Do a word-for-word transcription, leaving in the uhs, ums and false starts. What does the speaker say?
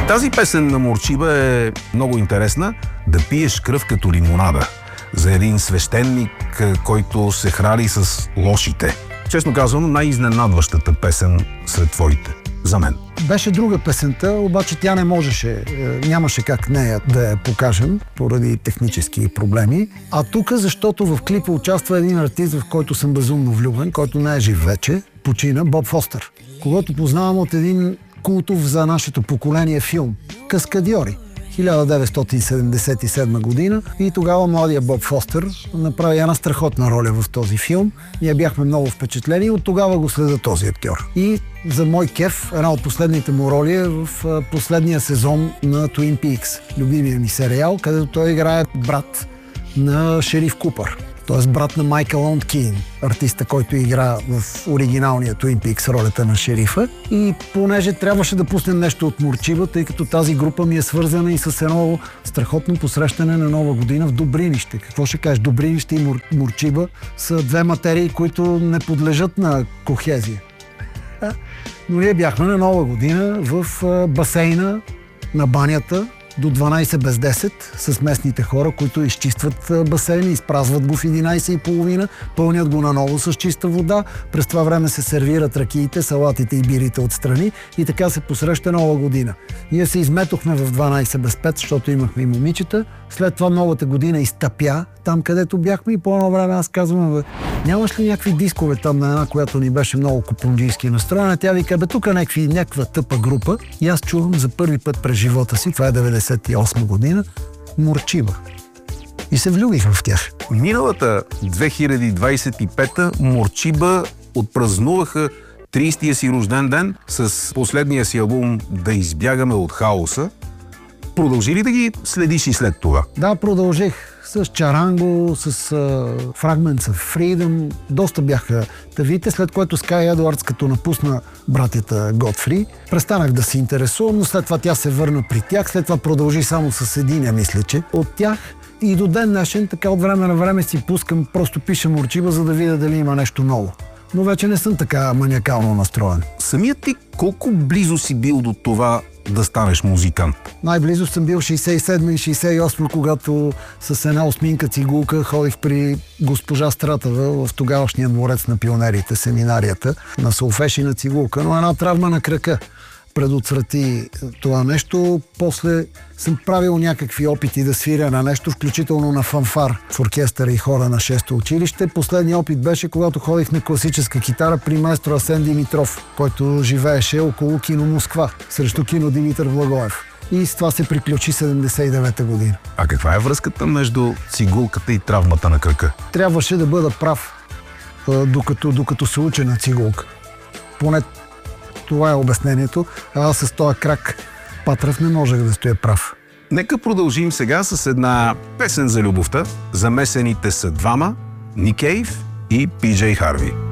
Тази песен на Морчиба е много интересна. Да пиеш кръв като лимонада. За един свещеник, който се храни с лошите. Честно казано, най-изненадващата песен сред твоите. За мен. Беше друга песента, обаче тя не можеше, нямаше как нея да я покажем, поради технически проблеми. А тук, защото в клипа участва един артист, в който съм безумно влюбен, който не е жив вече, почина, Боб Фостер, когото познавам от един култов за нашето поколение филм „Каскадьори“ хиляда деветстотин седемдесет и седма година, и тогава младия Боб Фостер направи една страхотна роля в този филм. Ние бяхме много впечатлени и от тогава го следа този актьор. И за мой кеф, една от последните му роли е в последния сезон на Twin Peaks, любимия ми сериал, където той играе брат на шериф Купър. Т.е. брат на Майкъл Оуен Кейн, артиста, който игра в оригиналния Twin Peaks ролята на шерифа. И понеже трябваше да пуснем нещо от Морчиба, тъй като тази група ми е свързана и с едно страхотно посрещане на Нова година в Добринище. Какво ще кажеш? Добринище и Мор... Морчиба са две материи, които не подлежат на кохезия. Но ние бяхме на Нова година в басейна на банята до дванайсет без десет с местните хора, които изчистват басейна, изпразват го в единайсет и половина, пълнят го наново с чиста вода. През това време се сервират ракиите, салатите и бирите отстрани и така се посреща Нова година. Ние се изметохме в дванайсет без пет, защото имахме и момичета. След това Новата година изтъпя там, където бяхме, и по едно време аз казвам: бе, нямаш ли някакви дискове там на една, която ни беше много купунджийски настроена? Тя вика: бе, тук някакви, някаква тъпа група. И аз чувам за първи път през живота си, това е деветдесет и осма година, Морчиба. И се влюбих в тях. Миналата две хиляди двайсет и пета Морчиба отпразнуваха трийсетия си рожден ден с последния си албум "Да избягаме от хаоса". Продължи ли да ги следиш и след това? Да, продължих. С Чаранго, с uh, Fragments of Freedom. Доста бяха тавите, след което Скай Едуардс, като напусна братята Готфри, престанах да се интересувам, но след това тя се върна при тях. След това продължи само с единия, мисля, че от тях. И до ден днешен, така от време на време си пускам, просто пиша Морчиба, за да видя дали има нещо ново. Но вече не съм така маниакално настроен. Самият ти колко близо си бил до това да станеш музикант? Най-близо съм бил шейсет и седма и шейсет и осма, когато с една осминка цигулка ходих при госпожа Стратева в тогавашния дворец на пионерите, семинарията, на солфеш и на цигулка, но една травма на крака предотврати това нещо. После съм правил някакви опити да свиря на нещо, включително на фанфар в оркестъра и хора на шесто училище. Последният опит беше, когато ходих на класическа китара при маестро Асен Димитров, който живееше около кино Москва, срещу кино Димитър Благоев. И с това се приключи седемдесет и девета година. А каква е връзката между цигулката и травмата на крака? Трябваше да бъда прав, докато, докато се уча на цигулка. Поне това е обяснението. А аз с този крак Патрев не можех да стоя прав. Нека продължим сега с една песен за любовта. Замесените са двама: Ник Кейв и Пи Джей Харви.